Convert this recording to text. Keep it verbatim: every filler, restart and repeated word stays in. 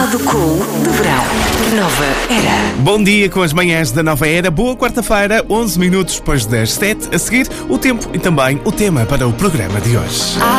lado cool do verão. Nova Era. Bom dia com as manhãs da Nova Era. Boa quarta-feira, onze minutos depois das sete. A seguir, o tempo e também o tema para o programa de hoje.